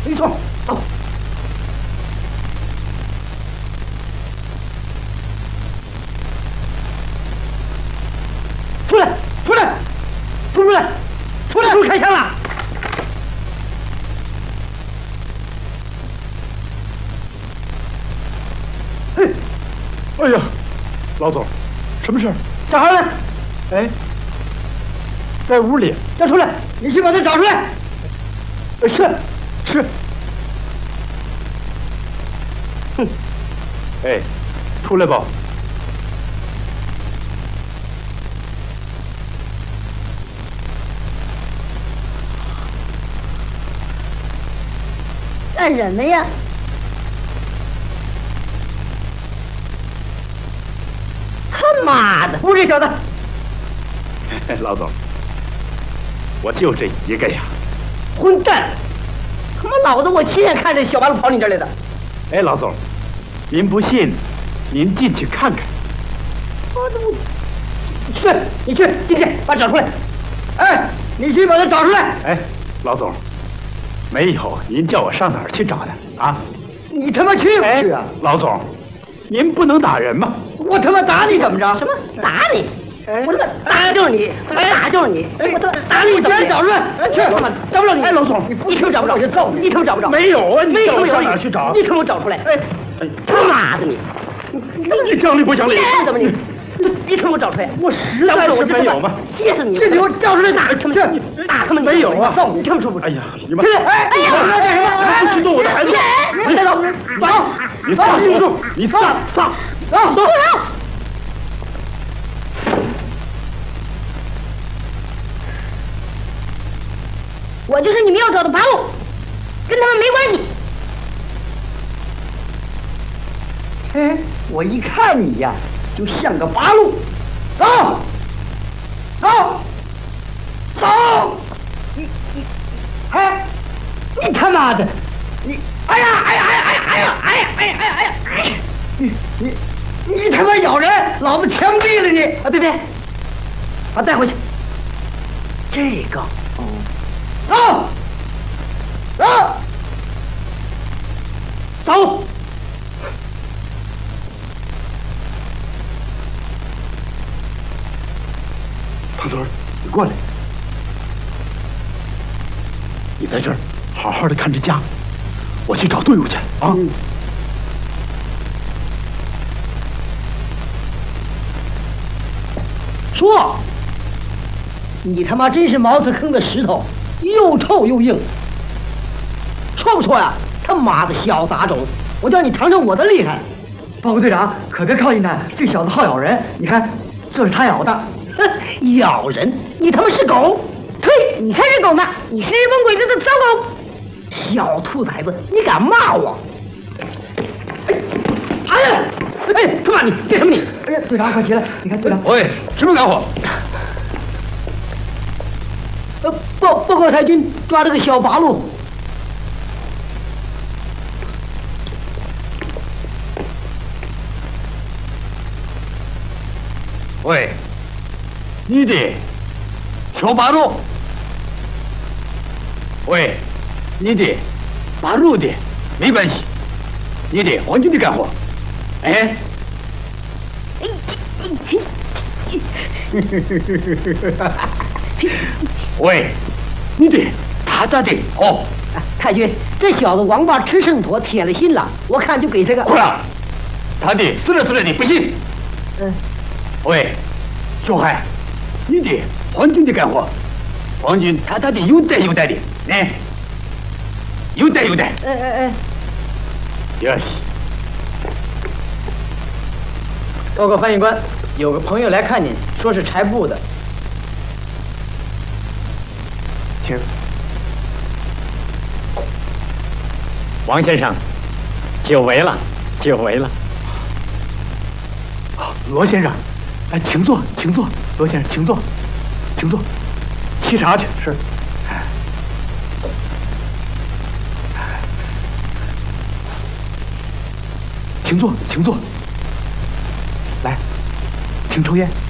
没错，走。出来，出来，出来，出来！开枪了！嘿， 哎呀，老总，什么事？ 小孩呢？ 哎，在屋里。 叫出来，你去把他找出来。是。哼， 哎，出来吧。 干什么呀？ 他妈的，不是小子！ 老总，我就这一个呀！ 混蛋！他妈老子我亲眼看着小八路跑你这儿来的。 哎，老总，您不信，您进去看看。 是，你去进去把他找出来。哎，你去把他找出来。 哎，老总，没有，您叫我上哪儿去找他啊？ 你他妈去不去啊？ 老总，您不能打人吗？ 我他妈打你怎么着？ 什么打你？ 我他妈打就是你，打就是你！我他妈打你怎么找出来？去，他妈找不着你！ 哎，老总， 你可找不着，我就揍你！你可找不着。 没有啊，你没有上哪儿去找？ 你可给我找出来！哎，他妈的你！ 你讲理不讲理？ 怎么你？你可给我找出来！我实在是没有吗？ 气死你！这给我找出来打他们！打他们！ 没有啊！ 揍你！看不出不？ 哎呀，你们！ 哎呀！你要干什么？ 不许动我的孩子！ 别走！走！ 你放住！你放！ 走！ 我就是你们要找的八路，跟他们没关系。 哎，我一看你呀，就像个八路。走！哎，你他妈的！你！哎呀！你他妈咬人！老子枪毙了你！啊，别，把他带回去。这个。走！ 胖墩儿，你过来，你在这儿好好的看着家，我去找队伍去啊！ 说，你他妈真是茅厕坑的石头，又臭又硬，错不错呀？他妈的小杂种，我叫你尝尝我的厉害！报告队长，可别靠近他，这小子好咬人。你看，这是他咬的。咬人？你他妈是狗！ 呸！你才是狗呢！你是日本鬼子的糟狗！ 小兔崽子，你敢骂我？哎，他妈你干什么你？哎呀，队长快起来！你看队长。 喂，什么干活？ 报告太君，抓了个小八路。 喂，你的小八路。喂，你的八路的没关系，你的皇军的干活。哎。喂，你的他的哦。 太君，这小子王八吃秤砣，铁了心了，我看就给这个。 过来，他的死了的不行。喂，小孩，你的皇军的干活，皇军他的有带的，哎，有带。哟西。 报告翻译官，有个朋友来看您，说是柴布的。 请。王先生，久违了。罗先生，哎，请坐。罗先生，请坐。沏茶去。是。请坐。来，请抽烟。